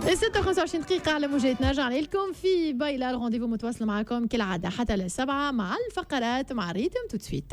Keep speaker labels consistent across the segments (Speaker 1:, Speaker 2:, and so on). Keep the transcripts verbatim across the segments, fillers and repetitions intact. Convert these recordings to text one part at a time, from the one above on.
Speaker 1: ستة وخمسة وعشرين دقيقة على موجات نرجع لكم في بايلا. الرونديفو متواصل معكم كالعادة حتى للسبعة مع الفقرات مع ريتم توتسويت.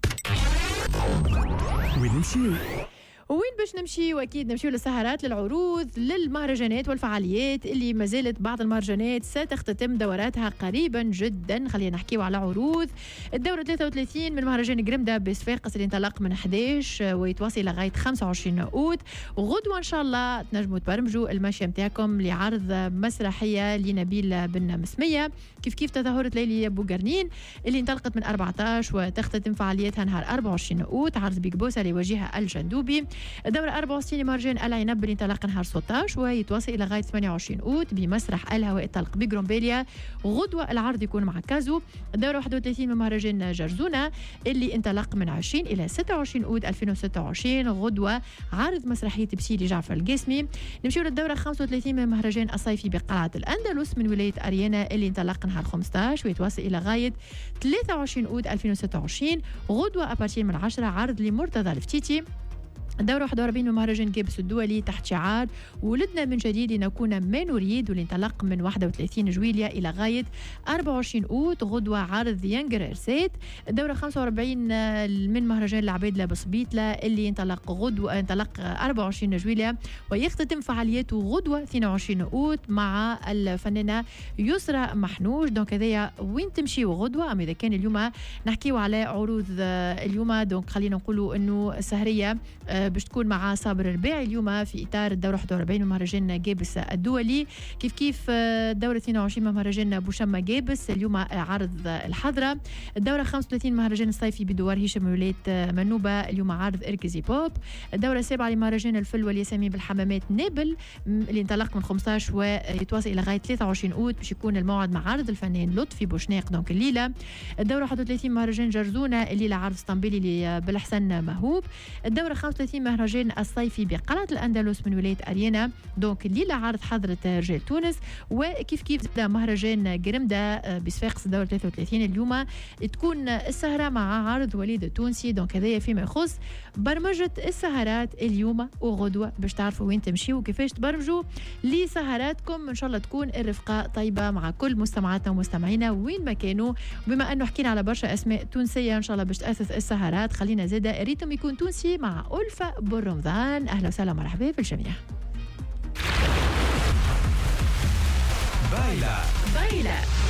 Speaker 2: وين نمشيو؟
Speaker 1: وين باش نمشي؟ واكيد نمشيو للسهرات، للعروض، للمهرجانات والفعاليات اللي ما زالت بعض المهرجانات ستختتم دوراتها قريبا جدا. خلينا نحكيو على عروض الدوره ثلاثة وثلاثين من مهرجان جرمدا بصفاقس اللي انطلق من أحد عشر ويتواصل لغايه خمسة وعشرين اوت. وغدوه ان شاء الله تنجموا تبرمجوا المشيه نتاعكم لعرض مسرحيه لنبيل بن مسميه، كيف كيف تظاهره ليلي بوغرنين اللي انطلقت من أربعة عشر وتختتم فعاليتها نهار أربعة وعشرين اوت. عرض بيج بوس اللي يواجهها الجندوبي. الدورة أربعة وستين مهرجان العنب اللي انطلق نهار ستة عشر ويتواصل إلى غاية ثمانية وعشرين أوت بمسرح الهواء الطلق بجرومبيليا. غدوة العرض يكون مع كازو. الدورة واحد وثلاثين من مهرجان جرزونة اللي انطلق من عشرين إلى ستة وعشرين أوت ألفين وستة وعشرين. غدوة عرض مسرحية بسيلي جعفر القاسمي. نمشيو للدورة خمسة وثلاثين من مهرجان الصيفي بقلعة الأندلس من ولاية أريانا اللي انطلق نهار خمسة عشر ويتواصل إلى غاية ثلاثة وعشرين أوت ألفين وستة وعشرين. غدوة أبارتين من عشرة عرض لمرتضى الفتيتي. الدورة واحد وأربعين من مهرجان جيبس الدولي تحت شعار ولدنا من جديد لنكون ما نريد واللي انطلق من واحد وثلاثين جويلية إلى غاية أربعة وعشرين أوت. غدوة عرض ينجر إرسات. الدورة خمسة وأربعين من مهرجان العبيدلة بصبيتلة اللي انطلق غدوة انطلق أربعة وعشرين جويلية ويختتم فعالياته غدوة اثنين وعشرين أوت مع الفنانة يسرى محنوش. دونك هذايا وين تمشيو غدوة. أما إذا كان اليوم نحكيو على عروض اليوم، دونك خلينا نقولوا إنه السهرية باش تكون مع صابر الرباعي اليوم في إطار الدورة واحد وأربعين من مهرجان جابس الدولي. كيف كيف الدورة اثنين وعشرين من مهرجان بوشمة جابس اليوم عرض الحضرة. الدورة خمسة وثلاثين مهرجان الصيفي بدوار هشام من ولاية منوبة اليوم عرض إركزي بوب. الدورة السابعة لمهرجان الفل والياسمين بالحمامات نابل اللي انطلق من خمسة عشر ويتواصل إلى غاية ثلاثة وعشرين أوت باش يكون الموعد مع عرض الفنان لطفي بوشناق دونك الليلة. الدورة واحد وثلاثين مهرجان جرزونة الليلة عرض اسطنبولي اللي بالحسن مهوب. الدورة خمسة وثلاثين مهرجان الصيفي بقلعة الأندلس من ولاية أريانا دونك الليلة عرض حضرة رجال تونس. وكيف كيف مهرجان جرمدا بصفاقس الدورة ثلاثة وثلاثين اليوم تكون السهرة مع عرض وليد التونسي. دونك هذايا فيما يخص برمجة السهرات اليوم وغدوة باش تعرفوا وين تمشيوا وكيفاش تبرمجوا لسهراتكم. إن شاء الله تكون الرفقة طيبة مع كل مستمعاتنا ومستمعينا وين ما كانوا. وبما أنه حكينا على برشا أسماء تونسية إن شاء الله باش تأسس السهرات، خلينا زادة ريتم يكون تونسي مع ألفة بالرمضان. أهلا وسهلا مرحبا في الجميع.
Speaker 2: بايلا
Speaker 1: بايلا